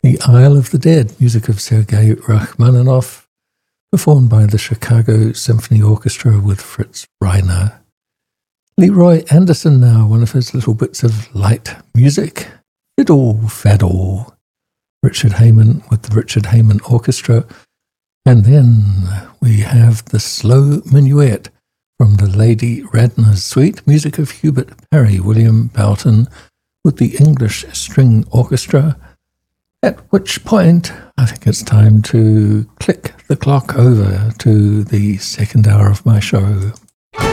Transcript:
The Isle of the Dead, music of Sergei Rachmaninoff, performed by the Chicago Symphony Orchestra with Fritz Reiner. Leroy Anderson now, one of his little bits of light music, Fiddle Faddle, Richard Heyman with the Richard Heyman Orchestra. And then we have the Slow Minuet from the Lady Radner's Suite, music of Hubert Parry, William Boughton with the English String Orchestra. At which point, I think it's time to click the clock over to the second hour of my show.